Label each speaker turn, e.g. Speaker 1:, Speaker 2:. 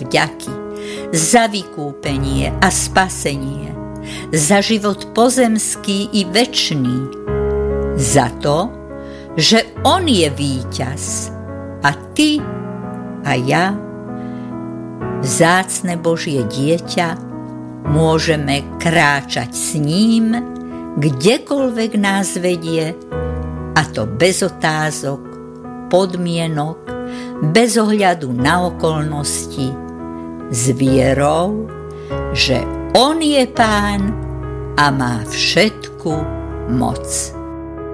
Speaker 1: vďaky za vykúpenie a spasenie, za život pozemský i večný, za to, že on je víťaz a ty a ja, vzácne Božie dieťa, môžeme kráčať s ním, kdekoľvek nás vedie, a to bez otázok, podmienok, bez ohľadu na okolnosti, s vierou, že on je Pán a má všetku moc.